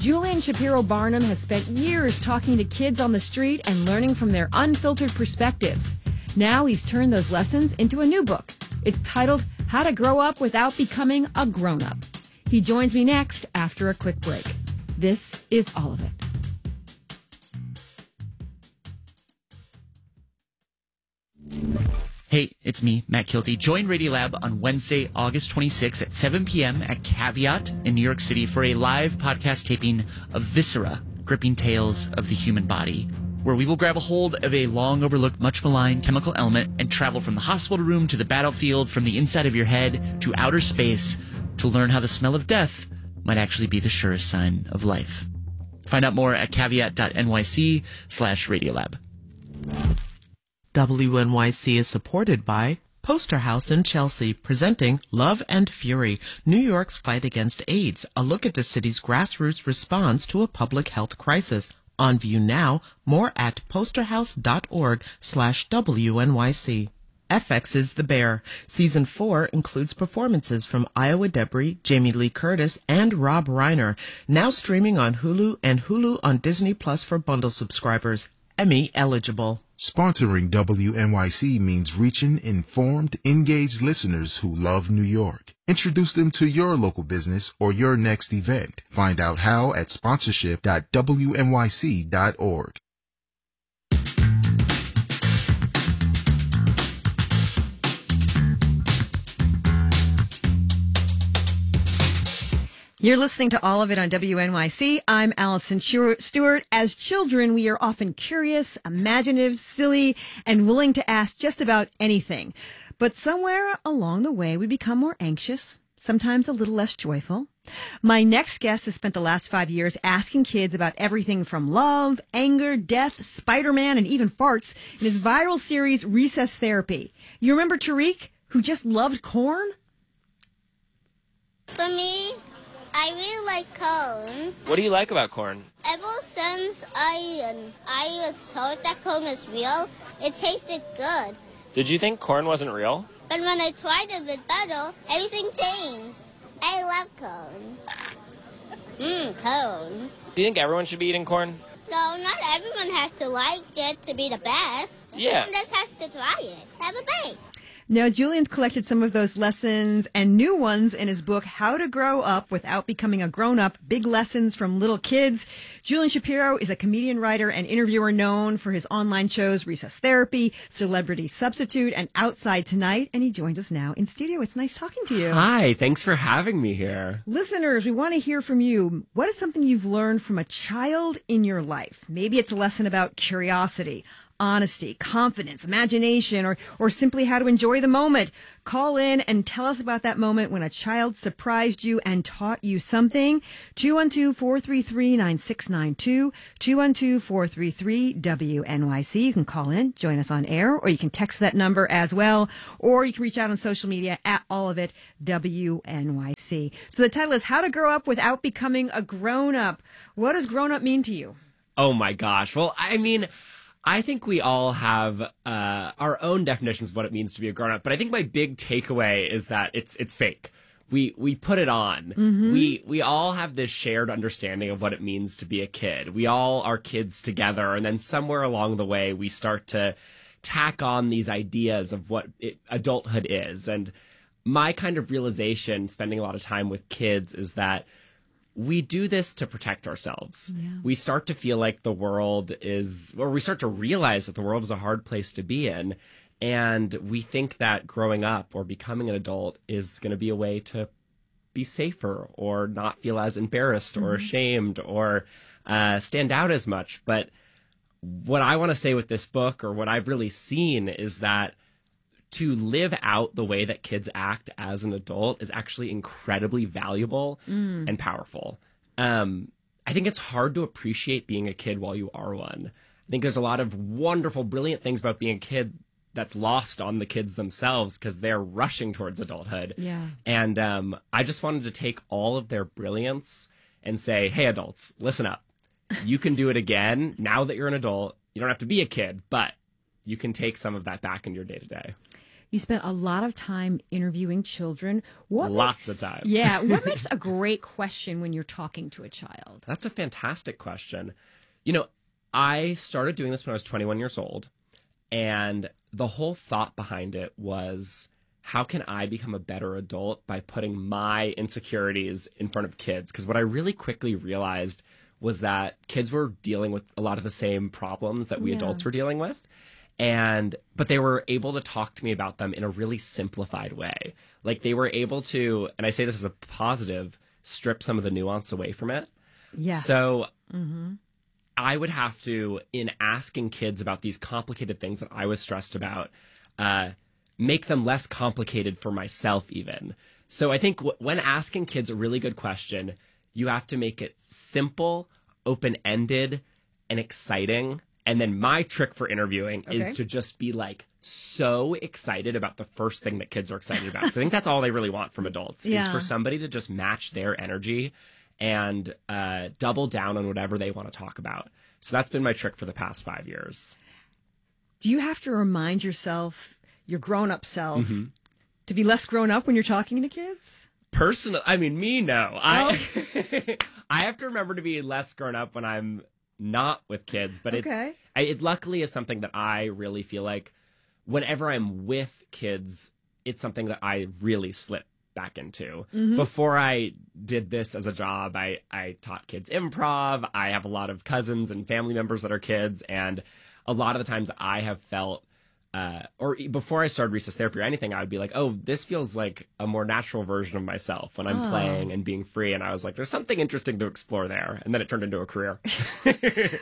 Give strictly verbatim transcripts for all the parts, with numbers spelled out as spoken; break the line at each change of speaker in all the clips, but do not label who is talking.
Julian Shapiro Barnum has spent years talking to kids on the street and learning from their unfiltered perspectives. Now he's turned those lessons into a new book. It's titled How to Grow Up Without Becoming a Grown-Up. He joins me next after a quick break. This is All of It.
Hey, it's me, Matt Kilty. Join Radiolab on Wednesday, August twenty-sixth at seven p.m. at Caveat in New York City for a live podcast taping of Viscera, Gripping Tales of the Human Body, where we will grab a hold of a long-overlooked, much-maligned chemical element and travel from the hospital room to the battlefield, from the inside of your head to outer space, to learn how the smell of death might actually be the surest sign of life. Find out more at caveat.nyc slash Radiolab.
W N Y C is supported by Poster House in Chelsea, presenting Love and Fury, New York's Fight Against AIDS, a look at the city's grassroots response to a public health crisis. On view now, more at posterhouse.org slash WNYC. F X is The Bear. Season four includes performances from Iowa Debris, Jamie Lee Curtis, and Rob Reiner. Now streaming on Hulu and Hulu on Disney Plus for bundle subscribers. Emmy eligible.
Sponsoring W N Y C means reaching informed, engaged listeners who love New York. Introduce them to your local business or your next event. Find out how at sponsorship dot W N Y C dot org.
You're listening to All of It on W N Y C. I'm Allison Stewart. As children, we are often curious, imaginative, silly, and willing to ask just about anything. But somewhere along the way, we become more anxious, sometimes a little less joyful. My next guest has spent the last five years asking kids about everything from love, anger, death, Spider-Man, and even farts in his viral series, Recess Therapy. You remember Tariq, who just loved corn?
For me, I really like corn.
What do you like about corn?
Ever since I I was told that corn was real, it tasted good.
Did you think corn wasn't real?
But when I tried it with butter, everything changed. I love corn. Mmm, corn.
Do you think everyone should be eating corn?
No, not everyone has to like it to be the best.
Yeah.
Everyone just has to try it. Have a bite.
Now, Julian's collected some of those lessons and new ones in his book, How to Grow Up Without Becoming a Grown-Up, Big Lessons from Little Kids. Julian Shapiro is a comedian, writer, and interviewer known for his online shows, Recess Therapy, Celebrity Substitute, and Outside Tonight. And he joins us now in studio. It's nice talking to you.
Hi, thanks for having me here.
Listeners, we want to hear from you. What is something you've learned from a child in your life? Maybe it's a lesson about curiosity, honesty, confidence, imagination, or, or simply how to enjoy the moment. Call in and tell us about that moment when a child surprised you and taught you something. two one two, four three three, nine six nine two, two one two, four three three, W N Y C. You can call in, join us on air, or you can text that number as well, or you can reach out on social media at all of it, W N Y C. So the title is How to Grow Up Without Becoming a Grown-Up. What does grown-up mean to you?
Oh my gosh. Well, I mean, I think we all have uh, our own definitions of what it means to be a grown-up, but I think my big takeaway is that it's it's fake. We we put it on. Mm-hmm. We we all have this shared understanding of what it means to be a kid. We all are kids together, and then somewhere along the way, we start to tack on these ideas of what it, adulthood is. And my kind of realization, spending a lot of time with kids, is that we do this to protect ourselves. Yeah. We start to feel like the world is, or we start to realize that the world is a hard place to be in. And we think that growing up or becoming an adult is going to be a way to be safer or not feel as embarrassed mm-hmm. or ashamed or uh, stand out as much. But what I want to say with this book, or what I've really seen, is that to live out the way that kids act as an adult is actually incredibly valuable mm. and powerful. Um, I think it's hard to appreciate being a kid while you are one. I think there's a lot of wonderful, brilliant things about being a kid that's lost on the kids themselves because they're rushing towards adulthood.
Yeah.
And um, I just wanted to take all of their brilliance and say, hey, adults, listen up. You can do it again now that you're an adult. You don't have to be a kid, but you can take some of that back in your day-to-day.
You spent a lot of time interviewing children. What
Lots
makes,
of time.
Yeah. What makes a great question when you're talking to a child?
That's a fantastic question. You know, I started doing this when I was twenty-one years old, and the whole thought behind it was, how can I become a better adult by putting my insecurities in front of kids? Because what I really quickly realized was that kids were dealing with a lot of the same problems that we
Yeah.
adults were dealing with. And, but they were able to talk to me about them in a really simplified way. Like they were able to, and I say this as a positive, strip some of the nuance away from it.
Yes.
So
Mm-hmm.
I would have to, in asking kids about these complicated things that I was stressed about, uh, make them less complicated for myself even. So I think w- when asking kids a really good question, you have to make it simple, open-ended, and exciting. And then my trick for interviewing is
Okay.
to just be like so excited about the first thing that kids are excited about. So I think that's all they really want from adults is
Yeah.
for somebody to just match their energy and uh, double down on whatever they want to talk about. So that's been my trick for the past five years.
Do you have to remind yourself, your grown-up self,
Mm-hmm.
to be less grown up when you're talking to kids?
Personal, I mean, me, no. I I have to remember to be less grown up when I'm not with kids, but
Okay.
it's I, it luckily is something that I really feel like whenever I'm with kids, it's something that I really slip back into. Before I did this as a job, I, I taught kids improv. I have a lot of cousins and family members that are kids, and a lot of the times I have felt uh, or e- before I started recess therapy or anything, I would be like, oh, this feels like a more natural version of myself when I'm
Oh.
playing and being free. And I was like, there's something interesting to explore there. And then it turned into a career.
Part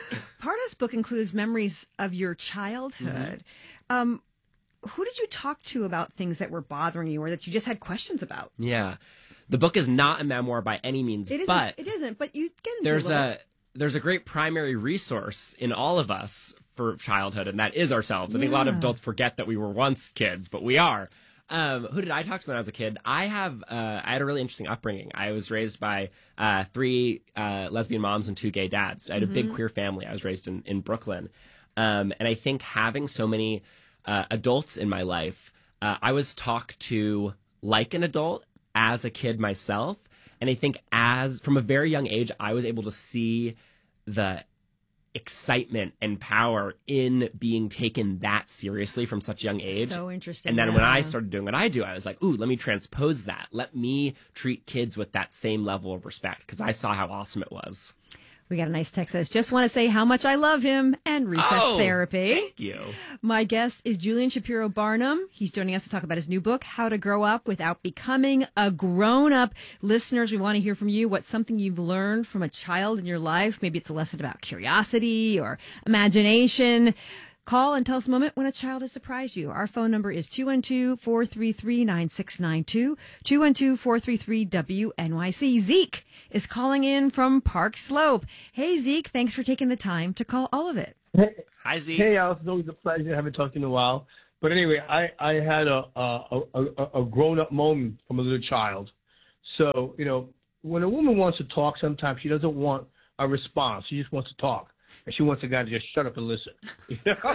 of this book includes memories of your childhood.
Mm-hmm.
Um, who did you talk to about things that were bothering you or that you just had questions about?
Yeah. The book is not a memoir by any means,
It isn't.
but
it isn't. But you get into
there's
a, little
a there's a great primary resource in all of us for childhood, and that is ourselves. I think a lot of
Yeah.
adults forget that we were once kids, but we are. Um, who did I talk to when I was a kid? I have uh, I had a really interesting upbringing. I was raised by uh, three uh, lesbian moms and two gay dads. I had a big queer family. I was raised in in Brooklyn, um, and I think having so many uh, adults in my life, uh, I was talked to like an adult as a kid myself. And I think as from a very young age, I was able to see the excitement and power in being taken that seriously from such a young age.
So interesting.
And then when I
yeah.
started doing what I do, I was like, ooh, let me transpose that. Let me treat kids with that same level of respect because I saw how awesome it was.
We got a nice text that says, just want to say how much I love him and recess
Oh,
therapy.
Thank you.
My guest is Julian Shapiro Barnum. He's joining us to talk about his new book, How to Grow Up Without Becoming a Grown-Up. Listeners, we want to hear from you. What's something you've learned from a child in your life? Maybe it's a lesson about curiosity or imagination. Call and tell us a moment when a child has surprised you. Our phone number is two one two, four three three, nine six nine two, two one two, four three three, W N Y C. Zeke is calling in from Park Slope. Hey, Zeke, thanks for taking the time to call all of it.
Hey,
Hi, Z.
hey, Alice, it's always a pleasure. I haven't talked to you in a while. But anyway, I, I had a, a, a, a grown-up moment from a little child. So, you know, when a woman wants to talk, sometimes she doesn't want a response. She just wants to talk. And she wants a guy to just shut up and listen. You know?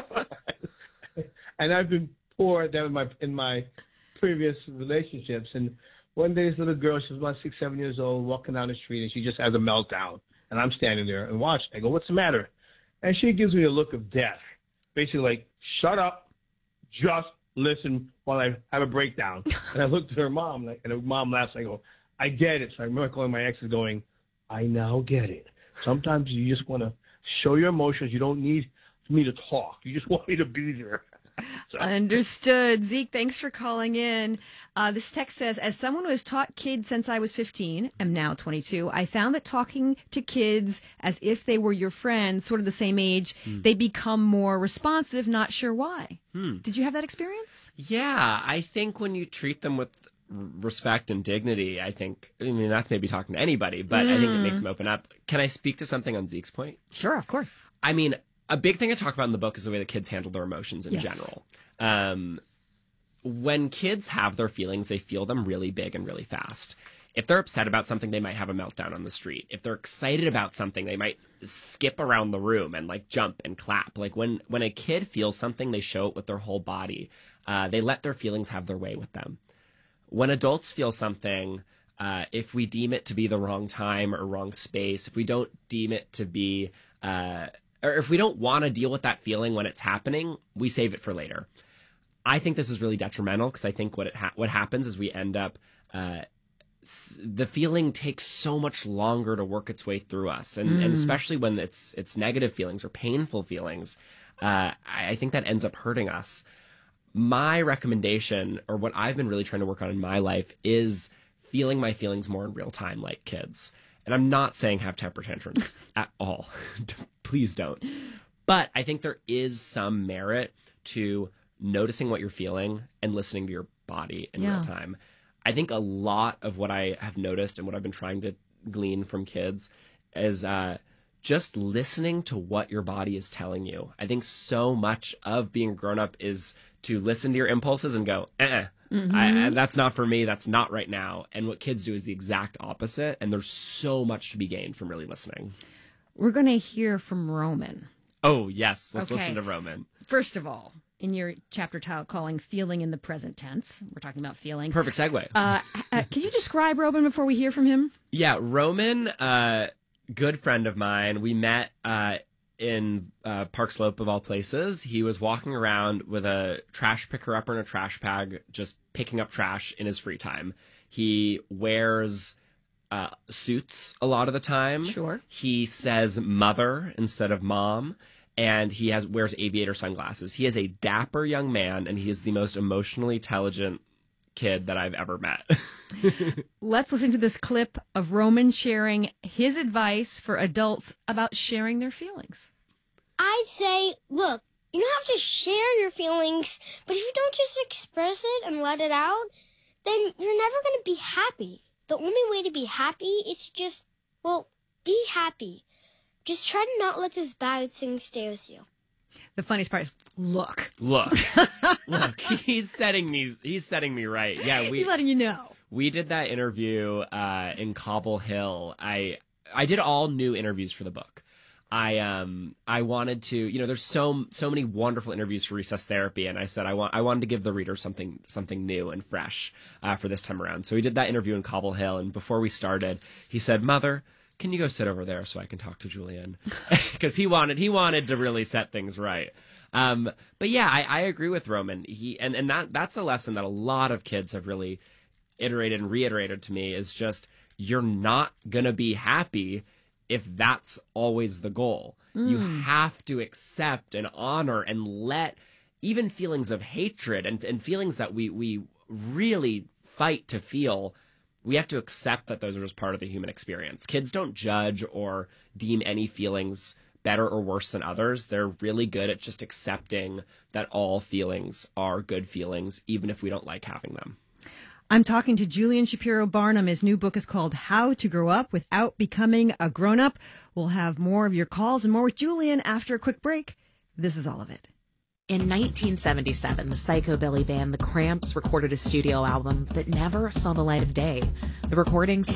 And I've been poor that in my in my previous relationships. And one day this little girl, she was about six, seven years old, walking down the street, and she just has a meltdown. And I'm standing there and watching. I go, what's the matter? And she gives me a look of death. Basically like, shut up, just listen while I have a breakdown. And I looked at her mom, like, and her mom laughs. I go, I get it. So I remember calling my ex and going, I now get it. Sometimes you just want to show your emotions. You don't need me to talk. You just want me to be there. So.
Understood. Zeke, thanks for calling in. Uh, this text says, as someone who has taught kids since I was fifteen, am now twenty-two, I found that talking to kids as if they were your friends, sort of the same age,
Hmm.
they become more responsive, not sure why.
Hmm.
Did you have that experience?
Yeah, I think when you treat them with r- respect and dignity, I think, I mean, that's maybe talking to anybody, but I think it makes them open up. Can I speak to something on Zeke's point?
Sure, of course.
I mean, a big thing I talk about in the book is the way that kids handle their emotions in
Yes.
general. Um, when kids have their feelings, they feel them really big and really fast. If they're upset about something, they might have a meltdown on the street. If they're excited about something, they might skip around the room and like jump and clap. Like when, when a kid feels something, they show it with their whole body. Uh, they let their feelings have their way with them. When adults feel something, uh, if we deem it to be the wrong time or wrong space, if we don't deem it to be, uh, or if we don't want to deal with that feeling when it's happening, we save it for later. I think this is really detrimental because I think what it ha- what happens is we end up, uh, s- the feeling takes so much longer to work its way through us, and, mm. and especially when it's it's negative feelings or painful feelings, uh, I, I think that ends up hurting us. My recommendation, or what I've been really trying to work on in my life, is feeling my feelings more in real time like kids. And I'm not saying have temper tantrums at all. Please don't. But I think there is some merit to noticing what you're feeling and listening to your body in
yeah.
real time. I think a lot of what I have noticed and what I've been trying to glean from kids is uh, just listening to what your body is telling you. I think so much of being a grown-up is to listen to your impulses and go, eh, mm-hmm. I, that's not for me. That's not right now. And what kids do is the exact opposite. And there's so much to be gained from really listening.
We're going to hear from Roman.
Oh, yes. Let's
okay.
listen to Roman.
First of all, in your chapter title calling Feeling in the Present Tense, we're talking about feelings.
Perfect segue.
Uh, uh, can you describe Roman before we hear from him?
Yeah, Roman, uh, good friend of mine. We met uh, in uh, Park Slope, of all places. He was walking around with a trash picker upper and a trash bag, just picking up trash in his free time. He wears uh, suits a lot of the time.
Sure.
He says mother instead of mom, and he has wears aviator sunglasses. He is a dapper young man, and he is the most emotionally intelligent kid that I've ever met.
Let's listen to this clip of Roman sharing his advice for adults about sharing their feelings.
I'd say, look, you don't have to share your feelings, but if you don't just express it and let it out, then you're never going to be happy. The only way to be happy is to just, well, be happy. Just try to not let this bad thing stay with you.
The funniest part is, look.
Look. Look, he's setting me he's setting me right. Yeah, we
He's letting you know.
We did that interview uh, in Cobble Hill. I I did all new interviews for the book. I um I wanted to, you know, there's so so many wonderful interviews for Recess Therapy, and I said I want I wanted to give the reader something something new and fresh uh, for this time around. So we did that interview in Cobble Hill, and before we started, he said, "Mother, can you go sit over there so I can talk to Julian?" Because he wanted he wanted to really set things right. Um, but yeah, I, I agree with Roman. He and, and that that's a lesson that a lot of kids have really iterated and reiterated to me, is just, you're not gonna be happy if that's always the goal. Mm. You have to accept and honor and let even feelings of hatred and, and feelings that we we really fight to feel. We have to accept that those are just part of the human experience. Kids don't judge or deem any feelings better or worse than others. They're really good at just accepting that all feelings are good feelings, even if we don't like having them.
I'm talking to Julian Shapiro Barnum. His new book is called How to Grow Up Without Becoming a Grown-Up. We'll have more of your calls and more with Julian after a quick break. This is all of it.
In nineteen seventy-seven, the psychobilly band The Cramps recorded a studio album that never saw the light of day. The recordings